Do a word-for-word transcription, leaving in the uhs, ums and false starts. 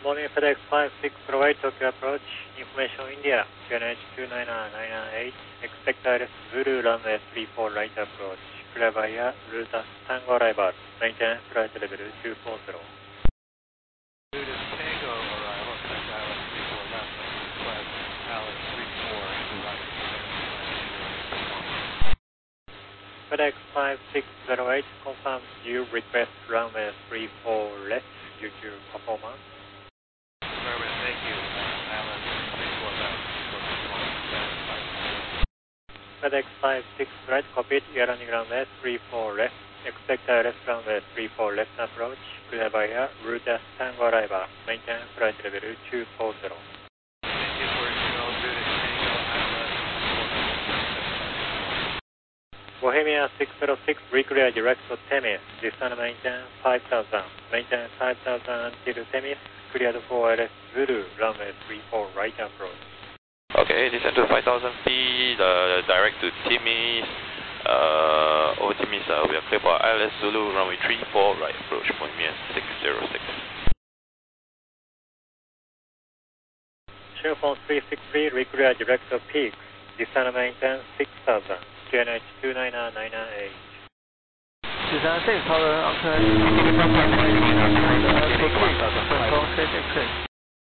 Morning FedEx five six zero eight Tokyo approach, information India, Q N H two nine nine nine eight, expect I L S Zulu runway three four right approach, clear via Ruta Tango arrival, maintenance flight level two four zero. Zulu Tango arrival, expect I L S three four left, request I L S three four right. FedEx five six zero eight confirms you request runway three four left due to performance. Thank you. I L S three four left. FedEx five six right, copied, you are running runway three four left, expect I L S runway three four left approach, clear via Ruta Tango arrival, maintenance flight level two four zero. Thank you for signal, Zulu Tango, I L S Bohemia six zero six, reclear direct to Temis, descend maintenance five thousand, maintenance five thousand until Temis, cleared for I L S Zulu, runway three four right approach. Okay, descend to five thousand feet, uh, direct to Temis, uh, over Temis, uh, we are clear for I L S Zulu, runway three four right approach, Bohemia six zero six. Cheerphone three six three, reclear direct to Peaks, descend maintenance six thousand, Q N H two nine nine nine eight. two seven six, hold on, okay. Control six six six.